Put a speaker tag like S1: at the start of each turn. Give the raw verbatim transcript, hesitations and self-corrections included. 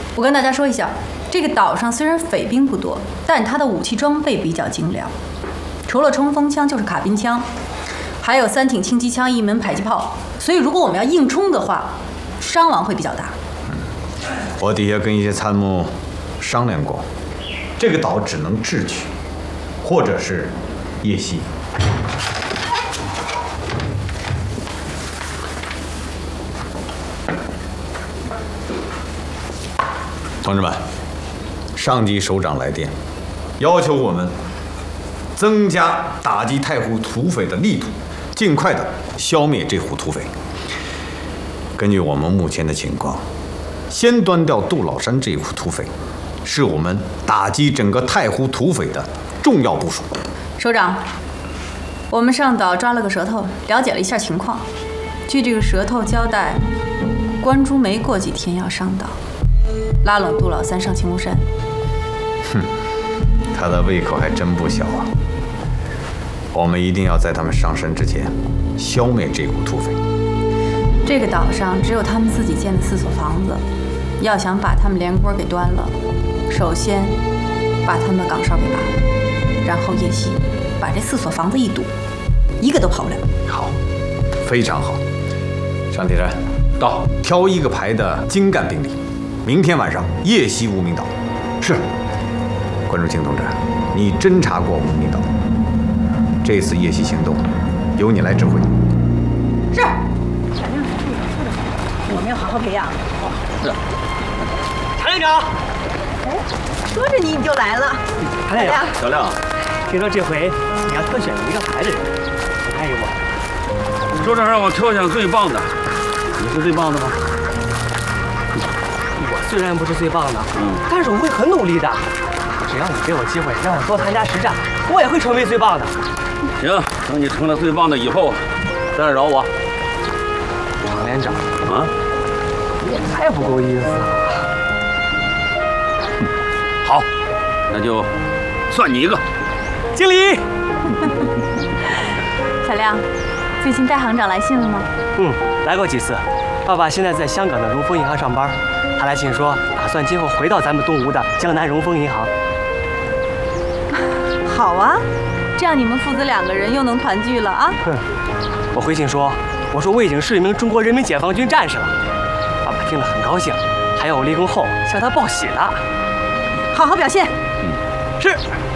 S1: 我跟大家说一下，这个岛上虽然匪兵不多，但它的武器装备比较精良，除了冲锋枪就是卡宾枪，还有三挺轻机枪、一门迫击炮。所以如果我们要硬冲的话，伤亡会比较大。
S2: 嗯，我底下跟一些参谋商量过，这个岛只能智取，或者是夜袭。同志们，上级首长来电，要求我们增加打击太湖土匪的力度，尽快的消灭这伙土匪。根据我们目前的情况，先端掉杜老山这伙土匪，是我们打击整个太湖土匪的重要部署。
S1: 首长，我们上岛抓了个蛇头，了解了一下情况。据这个蛇头交代，关珠没过几天要上岛，拉拢杜老三上青龙山。
S2: 哼，他的胃口还真不小啊！我们一定要在他们上山之前消灭这股土匪。
S1: 这个岛上只有他们自己建的四所房子，要想把他们连锅给端了，首先把他们的岗哨给拔了，然后夜袭，把这四所房子一堵，一个都跑不了。
S2: 好，非常好。上铁山，到，挑一个排的精干兵力，明天晚上夜袭无名岛。是。关竹清同志，你侦察过无名岛，这次夜袭行动由你来指挥。
S3: 是。小亮，我们要好好培养。
S4: 是。谭连长。
S3: 哎，说着你你就来了。
S4: 谭连长，小亮，听说这回你要特选一个排的人，答应我。
S5: 首长让我挑选最棒的，你是最棒的吗？
S4: 我虽然不是最棒的，嗯，但是我会很努力的。只要你给我机会，让我多参加实战，我也会成为最棒的。
S5: 行，等你成了最棒的以后，再来找我。
S4: 常连长啊，你也太不够意思了。
S5: 好，那就算你一个。
S4: 经理。
S1: 小亮，最近戴行长来信了吗？
S4: 嗯，来过几次。爸爸现在在香港的荣丰银行上班，他来信说打算今后回到咱们东吴的江南荣丰银行。
S1: 好啊，这样你们父子两个人又能团聚了啊！
S4: 哼，我回信说，我说我已经是一名中国人民解放军战士了。爸爸听了很高兴，还要我立功后向他报喜呢。
S1: 好好表现。
S4: 嗯，是。